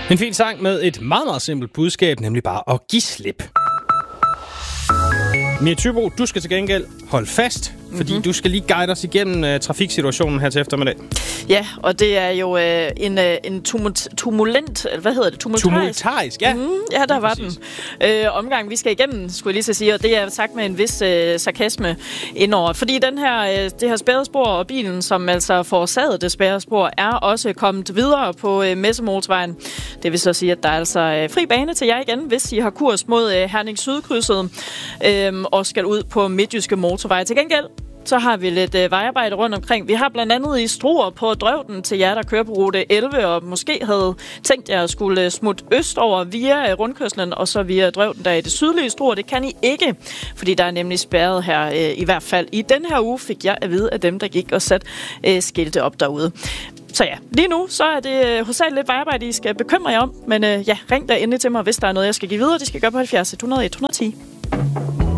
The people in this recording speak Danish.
En fin sang med et meget, meget simpelt budskab, nemlig bare at give slip. Mia Thybo, du skal til gengæld holde fast, fordi du skal lige guide os igennem trafiksituationen her til eftermiddag. Ja, og det er jo en tumultarisk, ja. Ja, der var den. Omgang, vi skal igennem, skulle jeg lige så sige, og det er sagt med en vis sarkasme indover. Fordi det her spærrespor og bilen, som altså forårsagede det spærrespor, er også kommet videre på Messemotorvejen. Det vil så sige, at der er altså fri bane til jer igen, hvis I har kurs mod Herning Sydkrydset og skal ud på Midtjyske Motorvej. Til gengæld så har vi lidt vejarbejde rundt omkring. Vi har blandt andet i Struer på Drøvden til jer, der kører på rute 11, og måske havde tænkt jer at skulle smutte østover via rundkørslen, og så via Drøvden, der i det sydlige Struer. Det kan I ikke, fordi der er nemlig spærret her, i hvert fald i den her uge, fik jeg at vide af dem, der gik og satte skilte op derude. Så ja, lige nu så er det hovedsageligt lidt vejarbejde, I skal bekymre jer om, men ring da endelig til mig, hvis der er noget, jeg skal give videre. Det skal gøre på 70 100 110.